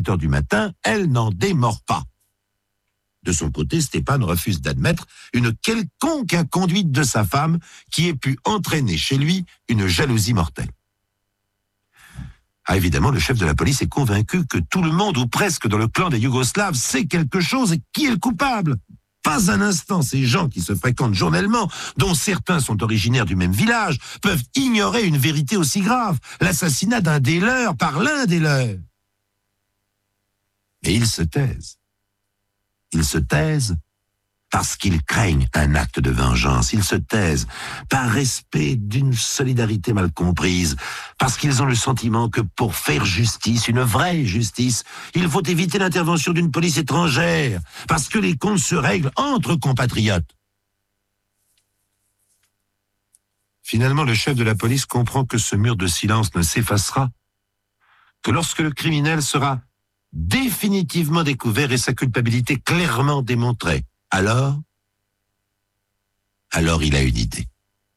7 heures du matin, elle n'en démord pas. De son côté, Stéphane refuse d'admettre une quelconque inconduite de sa femme qui ait pu entraîner chez lui une jalousie mortelle. Ah, évidemment, le chef de la police est convaincu que tout le monde, ou presque dans le clan des Yougoslaves, sait quelque chose et qui est le coupable. Pas un instant, ces gens qui se fréquentent journellement, dont certains sont originaires du même village, peuvent ignorer une vérité aussi grave, l'assassinat d'un des leurs par l'un des leurs. Et ils se taisent. Ils se taisent parce qu'ils craignent un acte de vengeance. Ils se taisent par respect d'une solidarité mal comprise, parce qu'ils ont le sentiment que pour faire justice, une vraie justice, il faut éviter l'intervention d'une police étrangère, parce que les comptes se règlent entre compatriotes. Finalement, le chef de la police comprend que ce mur de silence ne s'effacera que lorsque le criminel sera définitivement découvert et sa culpabilité clairement démontrée. Alors il a une idée.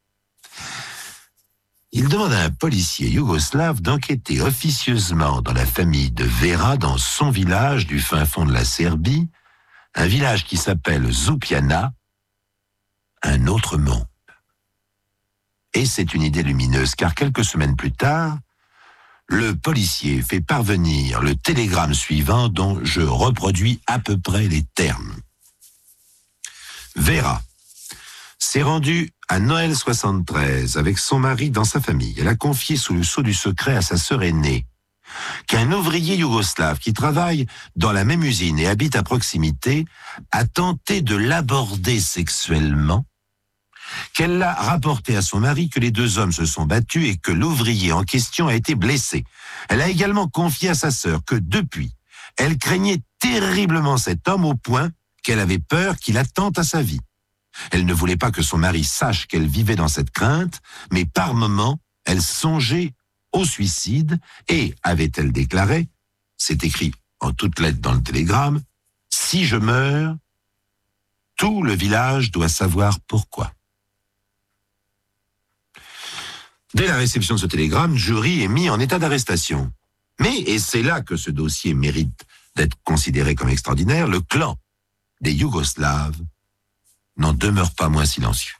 Il demande à un policier yougoslave d'enquêter officieusement dans la famille de Vera dans son village du fin fond de la Serbie, un village qui s'appelle Zupiana, un autre monde. Et c'est une idée lumineuse, car quelques semaines plus tard, le policier fait parvenir le télégramme suivant dont je reproduis à peu près les termes. Vera s'est rendue à Noël 73 avec son mari dans sa famille. Elle a confié sous le sceau du secret à sa sœur aînée qu'un ouvrier yougoslave qui travaille dans la même usine et habite à proximité a tenté de l'aborder sexuellement, qu'elle l'a rapporté à son mari, que les deux hommes se sont battus et que l'ouvrier en question a été blessé. Elle a également confié à sa sœur que depuis, elle craignait terriblement cet homme au point qu'elle avait peur qu'il attente à sa vie. Elle ne voulait pas que son mari sache qu'elle vivait dans cette crainte, mais par moments, elle songeait au suicide et, avait-elle déclaré, c'est écrit en toutes lettres dans le télégramme, « Si je meurs, tout le village doit savoir pourquoi ». Dès la réception de ce télégramme, Jury est mis en état d'arrestation. Mais, et c'est là que ce dossier mérite d'être considéré comme extraordinaire, le clan des Yougoslaves n'en demeure pas moins silencieux.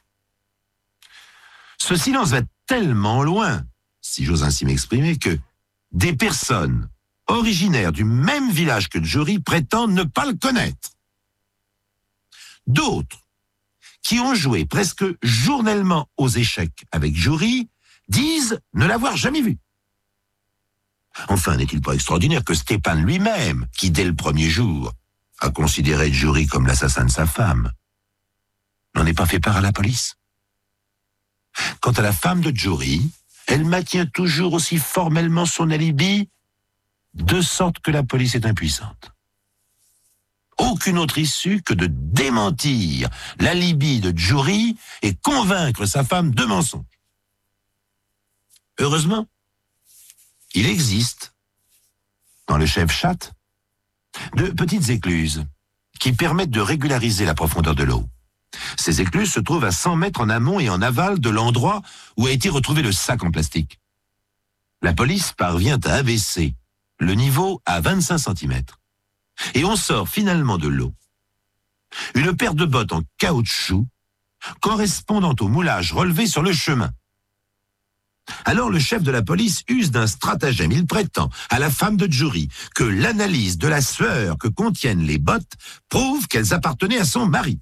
Ce silence va tellement loin, si j'ose ainsi m'exprimer, que des personnes originaires du même village que Jury prétendent ne pas le connaître. D'autres, qui ont joué presque journellement aux échecs avec Jury, disent ne l'avoir jamais vu. Enfin, n'est-il pas extraordinaire que Stéphane lui-même, qui dès le premier jour a considéré Jury comme l'assassin de sa femme, n'en ait pas fait part à la police? Quant à la femme de Jury, elle maintient toujours aussi formellement son alibi, de sorte que la police est impuissante. Aucune autre issue que de démentir l'alibi de Jury et convaincre sa femme de mensonge. Heureusement, il existe, dans le chef-chat, de petites écluses qui permettent de régulariser la profondeur de l'eau. Ces écluses se trouvent à 100 mètres en amont et en aval de l'endroit où a été retrouvé le sac en plastique. La police parvient à abaisser le niveau à 25 cm. Et on sort finalement de l'eau une paire de bottes en caoutchouc correspondant au moulage relevé sur le chemin. Alors le chef de la police use d'un stratagème. Il prétend à la femme de Jury que l'analyse de la sueur que contiennent les bottes prouve qu'elles appartenaient à son mari.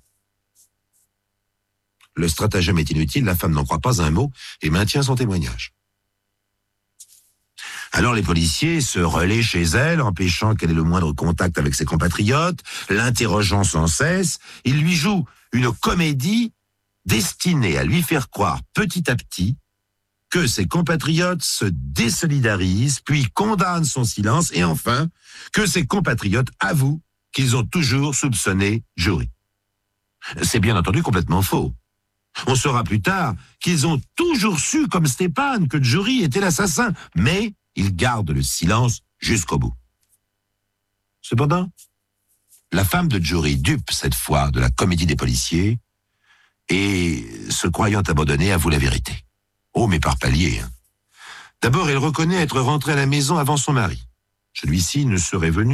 Le stratagème est inutile, la femme n'en croit pas un mot et maintient son témoignage. Alors les policiers se relaient chez elle, empêchant qu'elle ait le moindre contact avec ses compatriotes, l'interrogeant sans cesse. Ils lui jouent une comédie destinée à lui faire croire petit à petit que ses compatriotes se désolidarisent, puis condamnent son silence, et enfin, que ses compatriotes avouent qu'ils ont toujours soupçonné Jury. C'est bien entendu complètement faux. On saura plus tard qu'ils ont toujours su, comme Stéphane, que Jury était l'assassin, mais ils gardent le silence jusqu'au bout. Cependant, la femme de Jury, dupe cette fois de la comédie des policiers, et, se croyant abandonnée, avoue la vérité. Oh, mais par paliers. D'abord, elle reconnaît être rentrée à la maison avant son mari. Celui-ci ne serait venu